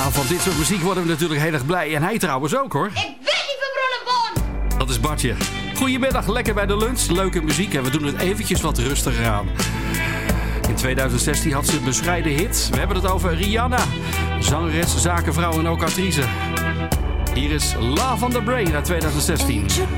Ja, van dit soort muziek worden we natuurlijk heel erg blij. En hij trouwens ook, hoor. Ik weet niet van Bronnenborn! Dat is Bartje. Goedemiddag, lekker bij de lunch. Leuke muziek en we doen het eventjes wat rustiger aan. In 2016 had ze een bescheiden hit. We hebben het over Rihanna. Zangeres, zakenvrouw en ook actrice. Hier is Love on the Brain uit 2016.